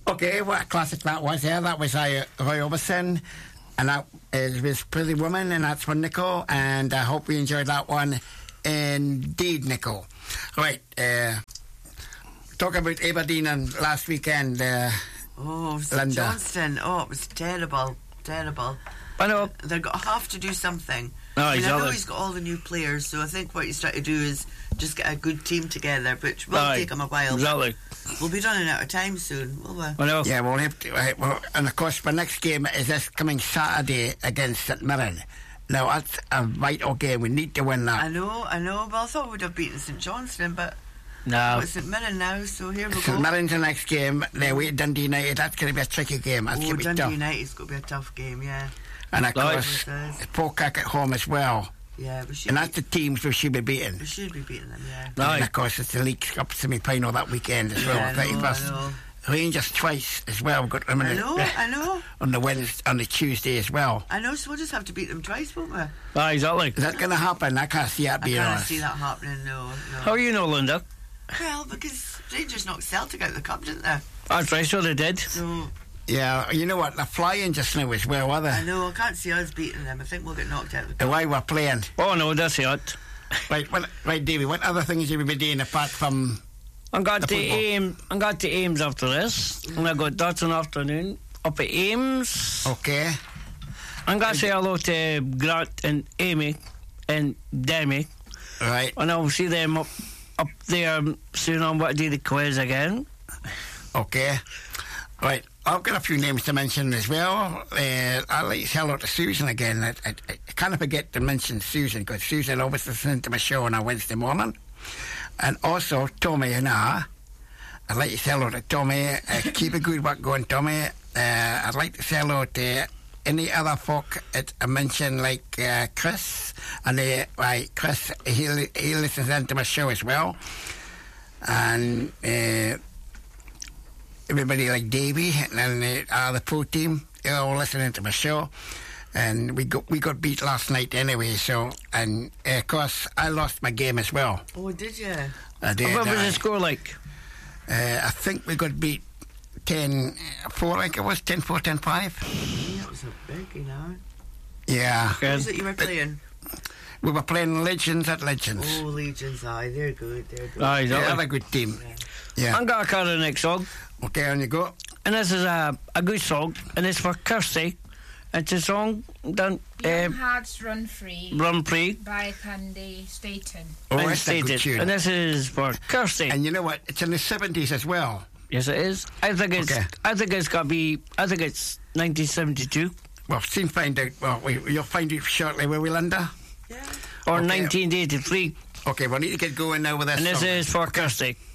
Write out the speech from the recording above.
Okay, what a classic that was there. That was Roy Orbison, and that was Pretty Woman, and that's for Nico, and I hope you enjoyed that one indeed, Nico. Right, talk about Aberdeen and last weekend, Linda. Johnston, it was terrible. I know. They're going to have to do something. No, I exactly. know he's got all the new players, so I think what he's trying to do is just get a good team together, which will take him a while. Exactly. We'll be running out of time soon, will we? I know. Yeah, we'll have to. Right, and of course, the next game is this coming Saturday against St Mirren. Now, that's a vital game. We need to win that. I know. Well, I thought we'd have beaten St Johnston, but No. it's St Mirren now, so here we St go. Mirren's the next game. They away at Dundee United. That's going to be a tricky game. That's going to be Dundee tough. United's got to be a tough game, yeah. And of Nice. course, Pocock at home as well. Yeah, we should. And that's the teams we should be beating. We should be beating them, yeah. Aye. And of course, it's the League Cup semi-final that weekend as well. Yeah, I know, 31st. I know. Rangers twice as well. We've got them I know. on the Wednesday, on the Tuesday as well. I know, so we'll just have to beat them twice, won't we? Aye, exactly. Is that going to happen? I can't see that I being can't honest. see that happening, no. How you know, Linda? Well, because Rangers knocked Celtic out of the cup, didn't they? That's right, so they did. So, Yeah, you know what? They're flying just now as well, are I they? know, I can't see us beating them. I think we'll get knocked out of the The cup. way we're playing. Oh, no, that's it. Right, Davey, what other things you will be doing apart from... I got The to football. Ames after this, and I got that in the afternoon up at Ames. Okay. I'm going to say hello to Grant and Amy and Demi, Right. and I'll see them up there soon on what do the quiz again. Okay. Right. I've got a few names to mention as well. I'd like to say hello to Susan again. I can't forget to mention Susan because Susan always listens to my show on a Wednesday morning. And also Tommy and I'd like to say hello to Tommy. Keep a good work going, Tommy. I'd like to say hello to any other folk that I mentioned, like Chris. And Chris, he listens into my show as well. And everybody like Davey and the pro team, they're all listening to my show. And we got beat last night anyway, so, and of course I lost my game as well. Oh, did you? I did. What was the score like? I think we got beat 10-4, like it was, 10-4, 10-5. Yeah, that was a big, you know. Yeah. Who was it you were playing? We were playing Legends at Legends. Oh, Legions, aye, they're good. Aye, Yeah, they're exactly. a good team. Yeah. I'm going to call the next song, Okay, on you go. and this is a good song, and it's for Kirsty. It's a song done Young Hearts Run Free Run Free by Candy Staten. Oh, and that's a good Stated. tune. And this is for Kirsty. And you know what? It's in the 70s as well. Yes, it is. I think it's. Okay. I think it's got to be. I think it's 1972 Well, soon find out. Well, you'll find it shortly, will we, Linda? Yeah. or Okay. 1983, Okay, we'll need to get going now with this and this song. is for Kirsty.